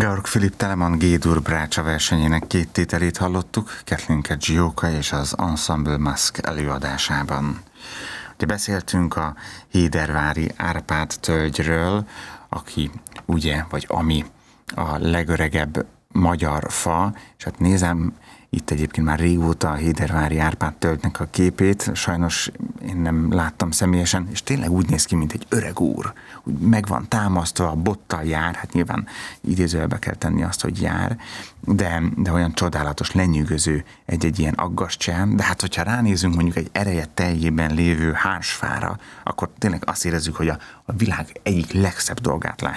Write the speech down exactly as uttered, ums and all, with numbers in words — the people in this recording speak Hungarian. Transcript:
Georg Philipp Telemann G-dur brácsa versenyének két tételét hallottuk, Kathleen Gióka és az Ensemble Masque előadásában. Ugye beszéltünk a hédervári Árpád tölgyről, aki ugye, vagy ami a legöregebb magyar fa, és hát nézem itt egyébként már régóta a hédervári Árpád tölgynek a képét, sajnos én nem láttam személyesen, és tényleg úgy néz ki, mint egy öreg úr. Úgy meg van támasztva, bottal jár, hát nyilván idézőjelbe kell tenni azt, hogy jár, de, de olyan csodálatos, lenyűgöző egy-egy ilyen aggastyán, de hát hogyha ránézünk mondjuk egy ereje teljében lévő hársfára, akkor tényleg azt érezzük, hogy a, a világ egyik legszebb dolgát látjuk.